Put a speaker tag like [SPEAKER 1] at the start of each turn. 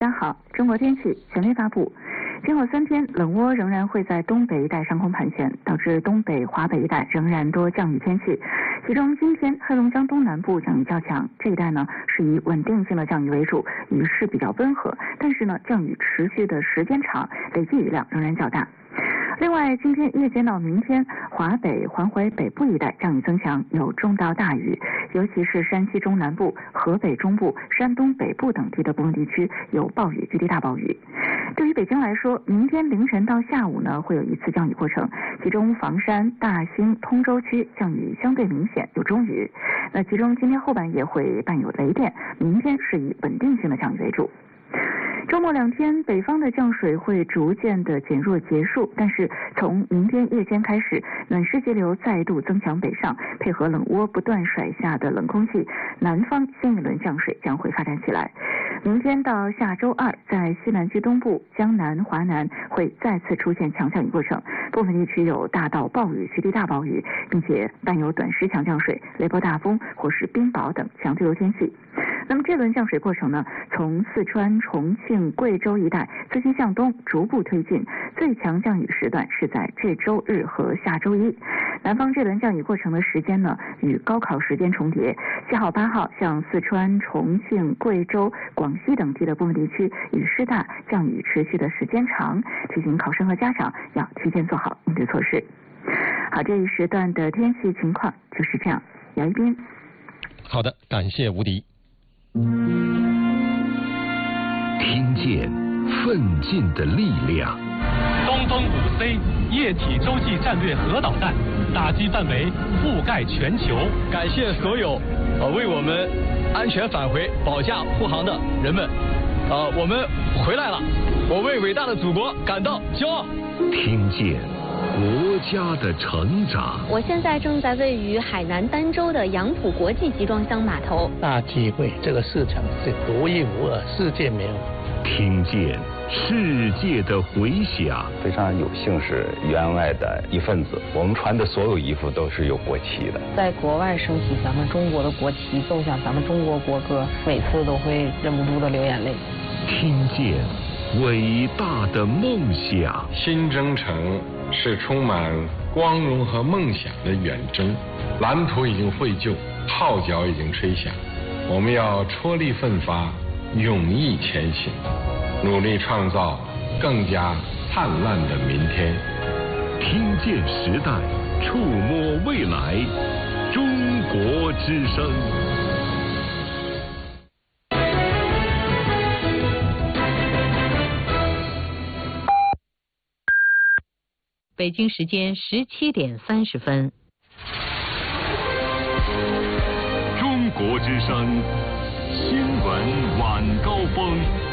[SPEAKER 1] 大家好，中国天气权威发布。今后3天，冷涡仍然会在东北一带上空盘旋，导致东北、华北一带仍然多降雨天气。其中今天黑龙江东南部降雨较强，这一带呢是以稳定性的降雨为主，雨势比较温和，但是呢降雨持续的时间长，累计雨量仍然较大。另外，今天夜间到明天，华北、环回北部一带降雨增强，有中到大雨，尤其是山西中南部、河北中部、山东北部等地的部分地区有暴雨、局地大暴雨。对于北京来说，明天凌晨到下午呢会有一次降雨过程，其中房山、大兴、通州区降雨相对明显，有中雨。那其中今天后半夜会伴有雷电，明天是以稳定性的降雨为主。周末2天，北方的降水会逐渐的减弱结束，但是从明天夜间开始，暖湿节流再度增强北上，配合冷涡不断甩下的冷空气，南方新一轮降水将会发展起来。明天到下周2，在西南区东部、江南、华南会再次出现强降雨过程，部分地区有大到暴雨、局地大暴雨，并且伴有短时强降水、雷暴大风或是冰雹等强对流天气。那么这轮降水过程呢，从四川、重庆、贵州一带自西向东逐步推进，最强降雨时段是在这周日和下周一。南方这轮降雨过程的时间呢，与高考时间重叠，7号、8号，像四川、重庆、贵州、广西等地的部分地区雨势大，降雨持续的时间长，提醒考生和家长要提前做好应对措施。好，这一时段的天气情况就是这样。姚一斌。
[SPEAKER 2] 好的，感谢吴迪。
[SPEAKER 3] 听见奋进的力量。
[SPEAKER 4] 东风5C 液体洲际战略核导弹，打击范围覆盖全球。
[SPEAKER 5] 感谢所有为我们安全返回保驾护航的人们。我们回来了，我为伟大的祖国感到骄傲。
[SPEAKER 3] 听见国家的成长。
[SPEAKER 6] 我现在正在位于海南儋州的杨浦国际集装箱码头。
[SPEAKER 7] 大机会，这个市场是独一无二，世界没有。
[SPEAKER 3] 听见世界的回响。
[SPEAKER 8] 非常有幸是员外的一份子，我们穿的所有衣服都是有国旗的。
[SPEAKER 9] 在国外升起咱们中国的国旗，奏响咱们中国国歌，每次都会忍不住的流眼泪。
[SPEAKER 3] 听见伟大的梦想。
[SPEAKER 10] 新征程是充满光荣和梦想的远征，蓝图已经绘就，号角已经吹响，我们要踔厉奋发，勇毅前行，努力创造更加灿烂的明天。
[SPEAKER 3] 听见时代，触摸未来，中国之声。
[SPEAKER 11] 北京时间17点30分。
[SPEAKER 3] 中国之声新闻晚高峰。